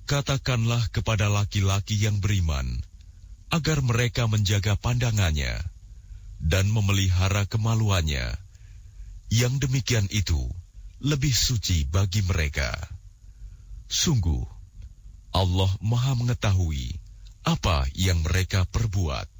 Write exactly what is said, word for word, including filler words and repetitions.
Katakanlah kepada laki-laki yang beriman, agar mereka menjaga pandangannya dan memelihara kemaluannya. Yang demikian itu lebih suci bagi mereka. Sungguh, Allah Maha mengetahui apa yang mereka perbuat.